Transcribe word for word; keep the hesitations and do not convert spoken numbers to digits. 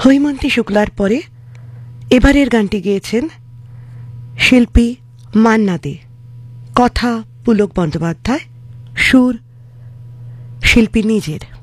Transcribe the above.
হৈমন্তী শুক্লার পরে এবারের গানটি গেয়েছেন শিল্পী মান্না দে, কথা পুলক বন্দ্যোপাধ্যায়, সুর শিল্পী নিজের।